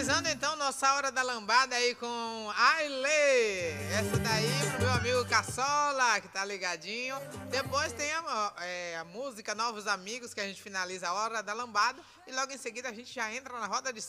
Finalizando então nossa hora da lambada aí com Aile. Essa daí pro meu amigo Caçola, que tá ligadinho. Depois tem a música Novos Amigos, que a gente finaliza a hora da lambada. E logo em seguida a gente já entra na roda de